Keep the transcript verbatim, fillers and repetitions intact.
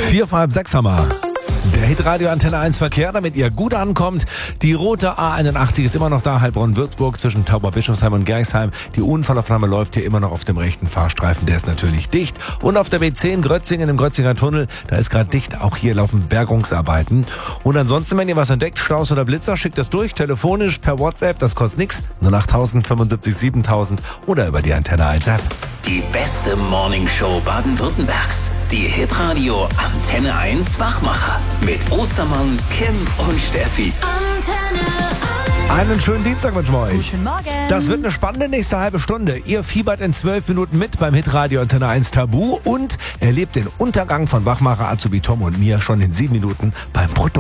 Vier vor halb sechs haben wir. Der Hitradio Antenne eins Verkehr, damit ihr gut ankommt. Die rote A einundachtzig ist immer noch da, Heilbronn-Würzburg zwischen Tauberbischofsheim und Gerxheim. Die Unfallaufnahme läuft hier immer noch auf dem rechten Fahrstreifen, der ist natürlich dicht. Und auf der B zehn Grötzingen im Grötzinger Tunnel, da ist gerade dicht. Auch hier laufen Bergungsarbeiten. Und ansonsten, wenn ihr was entdeckt, Staus oder Blitzer, schickt das durch, telefonisch, per WhatsApp, das kostet nichts. null acht null null fünfundsiebzig siebentausend oder über die Antenne eins App. Die beste Morningshow Baden-Württembergs. Die Hitradio Antenne eins Wachmacher. Mit Ostermann, Kim und Steffi. Antenne eins. Einen schönen Dienstag wünschen wir euch. Guten Morgen. Das wird eine spannende nächste halbe Stunde. Ihr fiebert in zwölf Minuten mit beim Hitradio Antenne eins Tabu und erlebt den Untergang von Wachmacher Azubi Tom und mir schon in sieben Minuten beim Brutto.